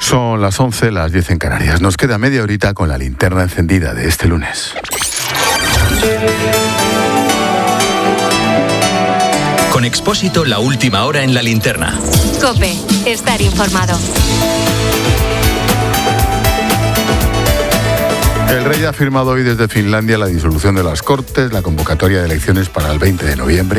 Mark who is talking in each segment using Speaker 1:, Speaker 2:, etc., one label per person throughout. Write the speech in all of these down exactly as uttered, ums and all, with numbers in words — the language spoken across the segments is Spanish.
Speaker 1: Son las once, las diez en Canarias. Nos queda media horita con la linterna encendida de este lunes.
Speaker 2: Con Expósito, la última hora en la linterna.
Speaker 3: COPE, estar informado.
Speaker 1: El rey ha firmado hoy desde Finlandia la disolución de las Cortes, la convocatoria de elecciones para el veinte de noviembre.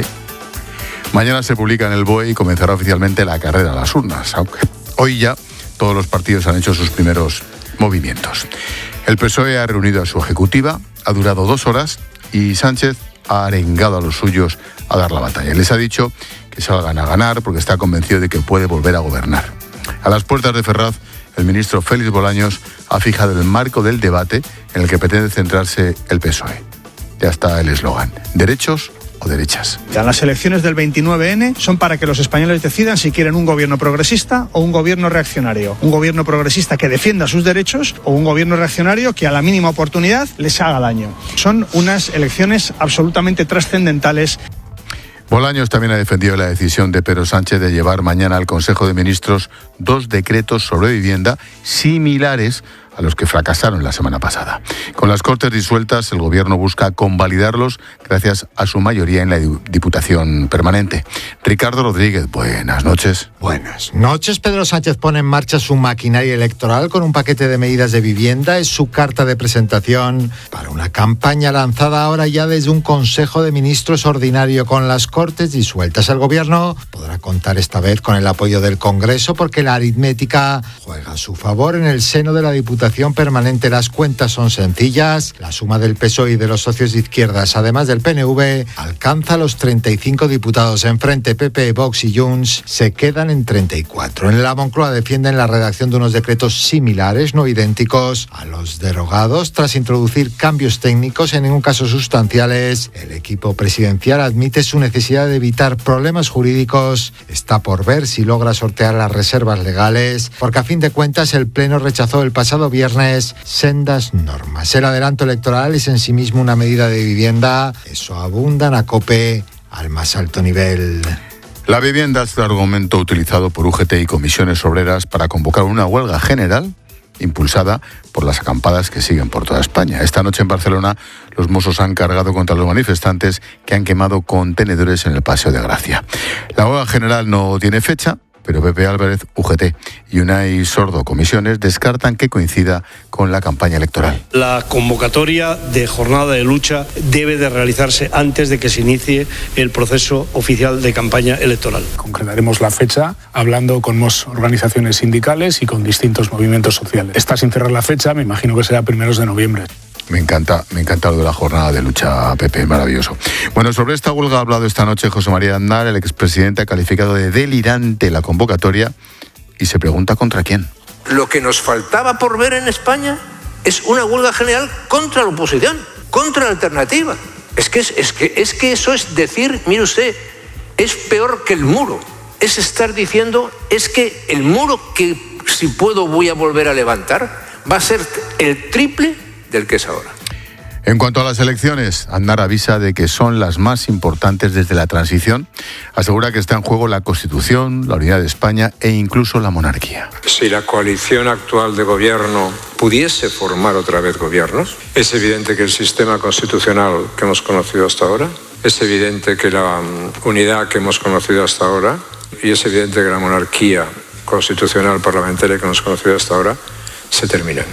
Speaker 1: Mañana se publica en el B O E y comenzará oficialmente la carrera a las urnas, aunque hoy ya todos los partidos han hecho sus primeros movimientos. El P S O E ha reunido a su ejecutiva, ha durado dos horas y Sánchez ha arengado a los suyos a dar la batalla. Les ha dicho que salgan a ganar porque está convencido de que puede volver a gobernar. A las puertas de Ferraz, el ministro Félix Bolaños ha fijado el marco del debate en el que pretende centrarse el P S O E. Ya está el eslogan: derechos o derechas.
Speaker 4: Las elecciones del veintinueve ene son para que los españoles decidan si quieren un gobierno progresista o un gobierno reaccionario. Un gobierno progresista que defienda sus derechos o un gobierno reaccionario que a la mínima oportunidad les haga daño. Son unas elecciones absolutamente trascendentales.
Speaker 1: Bolaños también ha defendido la decisión de Pedro Sánchez de llevar mañana al Consejo de Ministros dos decretos sobre vivienda similares a los que fracasaron la semana pasada. Con las Cortes disueltas, el Gobierno busca convalidarlos gracias a su mayoría en la Diputación Permanente. Ricardo Rodríguez, buenas noches.
Speaker 5: Buenas noches. Pedro Sánchez pone en marcha su maquinaria electoral con un paquete de medidas de vivienda. Es su carta de presentación para una campaña lanzada ahora ya desde un Consejo de Ministros ordinario. Con las Cortes disueltas, el Gobierno podrá contar esta vez con el apoyo del Congreso porque la aritmética juega a su favor. En el seno de la Diputación Permanente las cuentas son sencillas. La suma del P S O E y de los socios de izquierdas, además del P N V, alcanza los treinta y cinco diputados. Enfrente, P P, Vox y Junts se quedan en treinta y cuatro. En la Moncloa defienden la redacción de unos decretos similares, no idénticos, a los derogados tras introducir cambios técnicos, en ningún caso sustanciales. El equipo presidencial admite su necesidad de evitar problemas jurídicos. Está por ver si logra sortear las reservas legales, porque a fin de cuentas el Pleno rechazó el pasado viernes sendas normas. El adelanto electoral es en sí mismo una medida de vivienda. Eso abundan a COPE al más alto nivel.
Speaker 1: La vivienda es el argumento utilizado por U G T y comisiones obreras para convocar una huelga general impulsada por las acampadas que siguen por toda España. Esta noche en Barcelona los Mossos han cargado contra los manifestantes que han quemado contenedores en el Paseo de Gracia. La huelga general no tiene fecha, pero Pepe Álvarez, U G T, y Unai Sordo, comisiones, descartan que coincida con la campaña electoral.
Speaker 6: La convocatoria de jornada de lucha debe de realizarse antes de que se inicie el proceso oficial de campaña electoral.
Speaker 7: Concretaremos la fecha hablando con más organizaciones sindicales y con distintos movimientos sociales. Está sin cerrar la fecha, me imagino que será primeros de noviembre.
Speaker 1: Me encanta, me encanta lo de la jornada de lucha, Pepe, maravilloso. Bueno, sobre esta huelga ha hablado esta noche José María Aznar. El expresidente ha calificado de delirante la convocatoria y se pregunta contra quién.
Speaker 8: Lo que nos faltaba por ver en España es una huelga general contra la oposición, contra la alternativa. Es que, es, es que, es que eso es decir, mire usted, es peor que el muro. Es estar diciendo, es que el muro que si puedo voy a volver a levantar va a ser el triple del que es ahora.
Speaker 1: En cuanto a las elecciones, Aznar avisa de que son las más importantes desde la transición. Asegura que está en juego la Constitución, la unidad de España e incluso la monarquía.
Speaker 9: Si la coalición actual de gobierno pudiese formar otra vez gobiernos, es evidente que el sistema constitucional que hemos conocido hasta ahora, es evidente que la unidad que hemos conocido hasta ahora y es evidente que la monarquía constitucional parlamentaria que hemos conocido hasta ahora se terminan.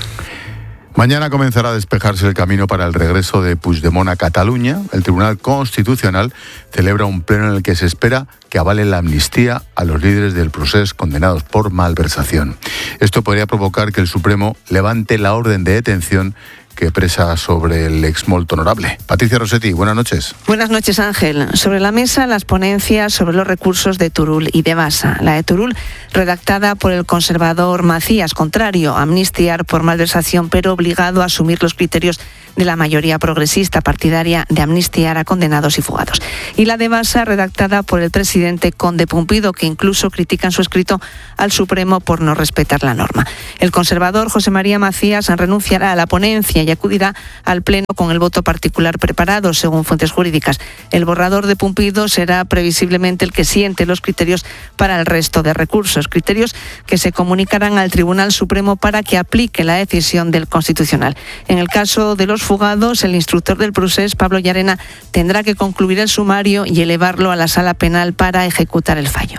Speaker 1: Mañana comenzará a despejarse el camino para el regreso de Puigdemont a Cataluña. El Tribunal Constitucional celebra un pleno en el que se espera que avale la amnistía a los líderes del procés condenados por malversación. Esto podría provocar que el Supremo levante la orden de detención que presa sobre el exmolto honorable. Patricia Rossetti, buenas noches.
Speaker 10: Buenas noches, Ángel. Sobre la mesa, las ponencias sobre los recursos de Turull y de Basa. La de Turull, redactada por el conservador Macías, contrario a amnistiar por malversación, pero obligado a asumir los criterios de la mayoría progresista partidaria de amnistiar a condenados y fugados. Y la de Basa, redactada por el presidente Conde Pumpido, que incluso critica en su escrito al Supremo por no respetar la norma. El conservador José María Macías renunciará a la ponencia y acudirá al Pleno con el voto particular preparado, según fuentes jurídicas. El borrador de Pumpido será previsiblemente el que siente los criterios para el resto de recursos, criterios que se comunicarán al Tribunal Supremo para que aplique la decisión del Constitucional. En el caso de los fugados, el instructor del procés, Pablo Llarena, tendrá que concluir el sumario y elevarlo a la sala penal para ejecutar el fallo.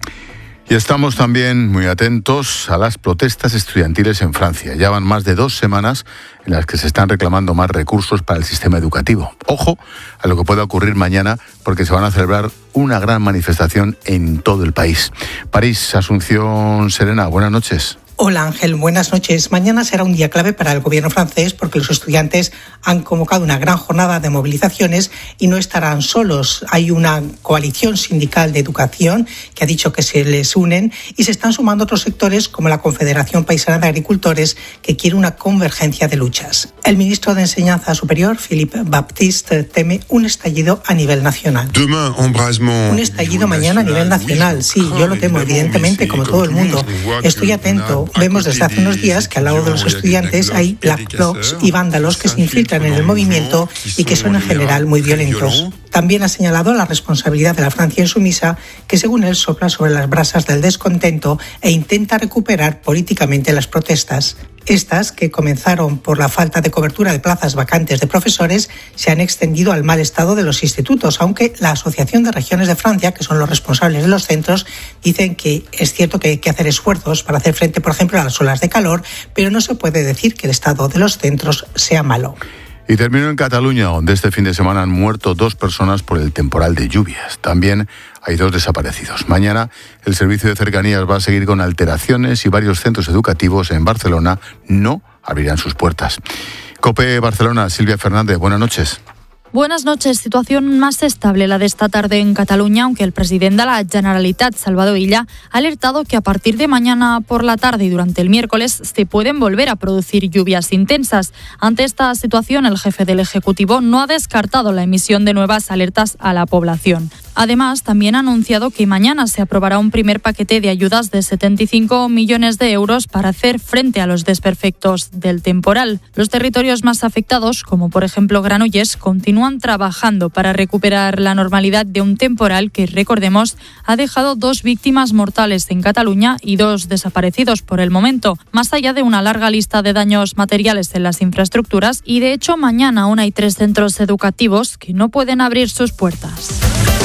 Speaker 1: Y estamos también muy atentos a las protestas estudiantiles en Francia. Ya van más de dos semanas en las que se están reclamando más recursos para el sistema educativo. Ojo a lo que pueda ocurrir mañana, porque se van a celebrar una gran manifestación en todo el país. París, Asunción Serena, buenas noches.
Speaker 11: Hola Ángel, buenas noches. Mañana será un día clave para el gobierno francés porque los estudiantes han convocado una gran jornada de movilizaciones y no estarán solos. Hay una coalición sindical de educación que ha dicho que se les unen y se están sumando otros sectores como la Confederación Paisana de Agricultores, que quiere una convergencia de luchas. El ministro de Enseñanza Superior, Philippe Baptiste, teme un estallido a nivel nacional. Un estallido mañana a nivel nacional, sí, yo lo temo evidentemente como todo el mundo. Estoy atento. Vemos desde hace unos días que al lado de los estudiantes hay black blocs y vándalos que se infiltran en el movimiento y que son en general muy violentos. También ha señalado la responsabilidad de la Francia insumisa, que según él sopla sobre las brasas del descontento e intenta recuperar políticamente las protestas. Estas, que comenzaron por la falta de cobertura de plazas vacantes de profesores, se han extendido al mal estado de los institutos, aunque la Asociación de Regiones de Francia, que son los responsables de los centros, dicen que es cierto que hay que hacer esfuerzos para hacer frente, por ejemplo, a las olas de calor, pero no se puede decir que el estado de los centros sea malo.
Speaker 1: Y termino en Cataluña, donde este fin de semana han muerto dos personas por el temporal de lluvias. También hay dos desaparecidos. Mañana el servicio de cercanías va a seguir con alteraciones y varios centros educativos en Barcelona no abrirán sus puertas. COPE Barcelona, Silvia Fernández, buenas noches.
Speaker 12: Buenas noches. Situación más estable la de esta tarde en Cataluña, aunque el presidente de la Generalitat, Salvador Illa, ha alertado que a partir de mañana por la tarde y durante el miércoles se pueden volver a producir lluvias intensas. Ante esta situación, el jefe del Ejecutivo no ha descartado la emisión de nuevas alertas a la población. Además, también ha anunciado que mañana se aprobará un primer paquete de ayudas de setenta y cinco millones de euros para hacer frente a los desperfectos del temporal. Los territorios más afectados, como por ejemplo Granollers, continúan trabajando para recuperar la normalidad de un temporal que, recordemos, ha dejado dos víctimas mortales en Cataluña y dos desaparecidos por el momento, más allá de una larga lista de daños materiales en las infraestructuras, y de hecho mañana aún hay tres centros educativos que no pueden abrir sus puertas.